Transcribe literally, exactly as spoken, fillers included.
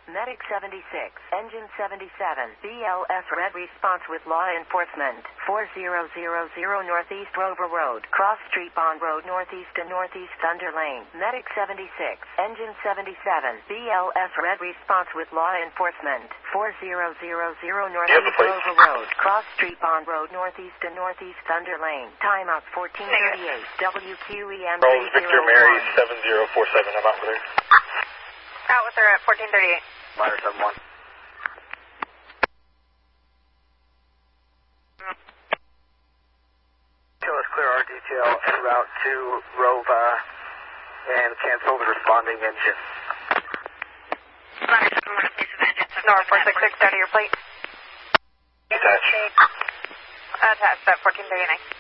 Medic seventy-six, Engine seventy-seven, B L S red response with law enforcement, four zero zero zero Northeast Rover Road, Cross Street Bond Road Northeast to Northeast Thunder Lane. Medic seventy-six, Engine seventy-seven, B L S red response with law enforcement, four zero zero zero Northeast Rover Road, Cross Street Bond Road Northeast to Northeast Thunder Lane. Timeout fourteen thirty-eight, W Q E M Rose Victor Mary seven zero four seven, I'm out with her. Out with her at fourteen thirty-eight. Minor seven one. Let's clear our detail en route to Rova and cancel the responding engine. Minor seven one, piece of engine. Nora four six six, out of your plate. Attach. Attached at fourteen thirty-nine.